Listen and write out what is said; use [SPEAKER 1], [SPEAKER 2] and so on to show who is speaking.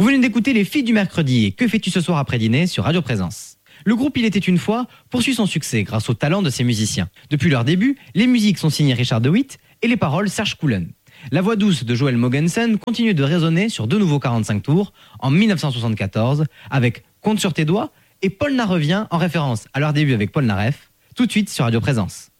[SPEAKER 1] Vous venez d'écouter Les Filles du Mercredi et Que fais-tu ce soir après dîner sur Radio Présence. Le groupe Il était une fois poursuit son succès grâce au talent de ses musiciens. Depuis leur début, les musiques sont signées Richard de Witt et les paroles Serge Coulen. La voix douce de Joel Mogensen continue de résonner sur de nouveaux 45 tours en 1974 avec Compte sur tes doigts et Paul revient en référence à leur début avec Paul Naref, tout de suite sur Radio Présence.